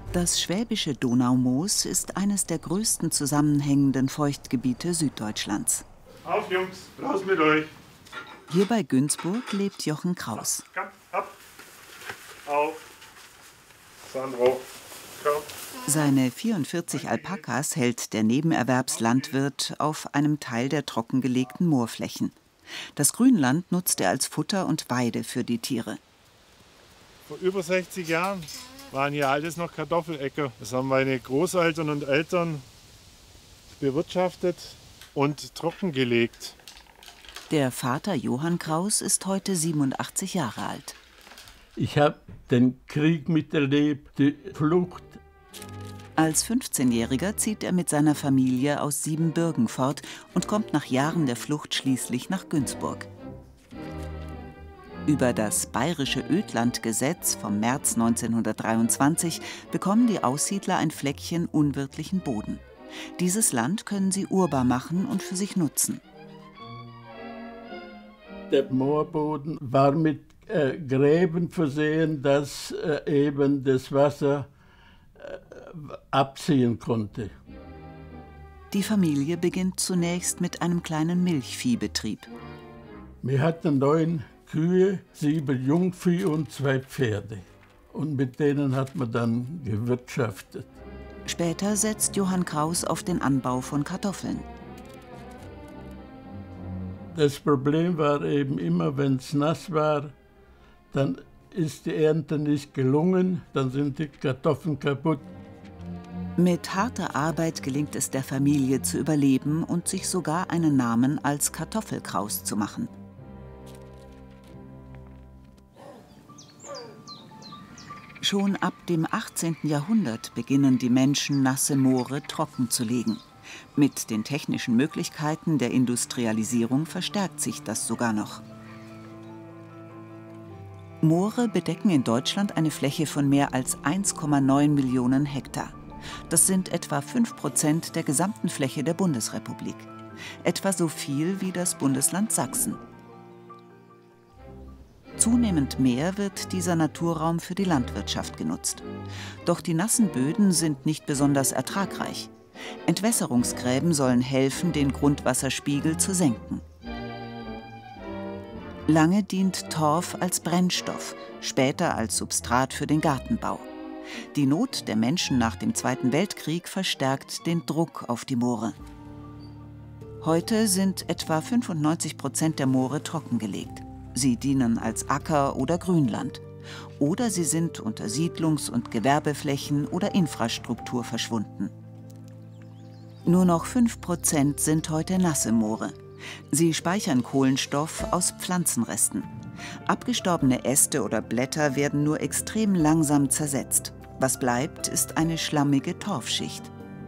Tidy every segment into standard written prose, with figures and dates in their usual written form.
Das schwäbische Donaumoos ist eines der größten zusammenhängenden Feuchtgebiete Süddeutschlands. Auf, Jungs, raus mit euch. Hier bei Günzburg lebt Jochen Kraus. Komm, ab. Auf. Sandro, komm. Seine 44 Alpakas hält der Nebenerwerbslandwirt auf einem Teil der trockengelegten Moorflächen. Das Grünland nutzt er als Futter und Weide für die Tiere. Vor über 60 Jahren waren hier alles noch Kartoffeläcker. Das haben meine Großeltern und Eltern bewirtschaftet und trockengelegt. Der Vater Johann Kraus ist heute 87 Jahre alt. Ich habe den Krieg miterlebt, die Flucht. Als 15-Jähriger zieht er mit seiner Familie aus Siebenbürgen fort und kommt nach Jahren der Flucht schließlich nach Günzburg. Über das Bayerische Ödlandgesetz vom März 1923 bekommen die Aussiedler ein Fleckchen unwirtlichen Boden. Dieses Land können sie urbar machen und für sich nutzen. Der Moorboden war mit Gräben versehen, dass eben das Wasser abziehen konnte. Die Familie beginnt zunächst mit einem kleinen Milchviehbetrieb. Wir hatten 9 Kühe, 7 Jungvieh und 2 Pferde. Und mit denen hat man dann gewirtschaftet. Später setzt Johann Kraus auf den Anbau von Kartoffeln. Das Problem war eben immer, wenn es nass war, dann ist die Ernte nicht gelungen, dann sind die Kartoffeln kaputt. Mit harter Arbeit gelingt es der Familie zu überleben und sich sogar einen Namen als Kartoffelkraus zu machen. Schon ab dem 18. Jahrhundert beginnen die Menschen, nasse Moore trocken zu legen. Mit den technischen Möglichkeiten der Industrialisierung verstärkt sich das sogar noch. Moore bedecken in Deutschland eine Fläche von mehr als 1,9 Millionen Hektar. Das sind etwa 5% der gesamten Fläche der Bundesrepublik. Etwa so viel wie das Bundesland Sachsen. Zunehmend mehr wird dieser Naturraum für die Landwirtschaft genutzt. Doch die nassen Böden sind nicht besonders ertragreich. Entwässerungsgräben sollen helfen, den Grundwasserspiegel zu senken. Lange dient Torf als Brennstoff, später als Substrat für den Gartenbau. Die Not der Menschen nach dem Zweiten Weltkrieg verstärkt den Druck auf die Moore. Heute sind etwa 95% der Moore trockengelegt. Sie dienen als Acker- oder Grünland. Oder sie sind unter Siedlungs- und Gewerbeflächen oder Infrastruktur verschwunden. Nur noch 5% sind heute nasse Moore. Sie speichern Kohlenstoff aus Pflanzenresten. Abgestorbene Äste oder Blätter werden nur extrem langsam zersetzt. Was bleibt, ist eine schlammige Torfschicht.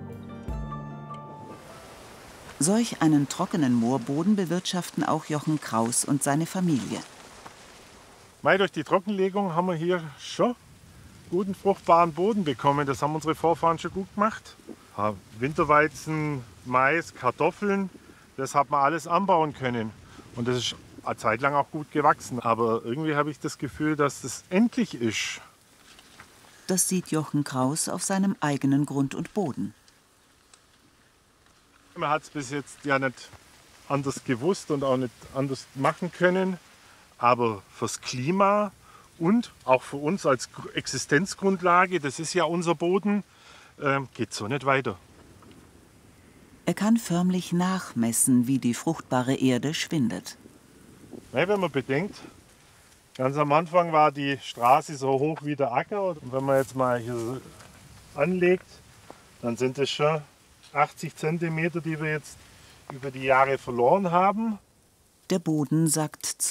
Solch einen trockenen Moorboden bewirtschaften auch Jochen Kraus und seine Familie. Durch die Trockenlegung haben wir hier schon guten, fruchtbaren Boden bekommen. Das haben unsere Vorfahren schon gut gemacht. Winterweizen, Mais, Kartoffeln, das hat man alles anbauen können. Und das ist eine Zeit lang auch gut gewachsen. Aber irgendwie habe ich das Gefühl, dass das endlich ist. Das sieht Jochen Kraus auf seinem eigenen Grund und Boden. Man hat es bis jetzt ja nicht anders gewusst und auch nicht anders machen können. Aber fürs Klima und auch für uns als Existenzgrundlage, das ist ja unser Boden, geht so nicht weiter. Er kann förmlich nachmessen, wie die fruchtbare Erde schwindet. Wenn man bedenkt, ganz am Anfang war die Straße so hoch wie der Acker. Und wenn man jetzt mal hier so anlegt, dann sind es schon 80 Zentimeter, die wir jetzt über die Jahre verloren haben. Der Boden sackt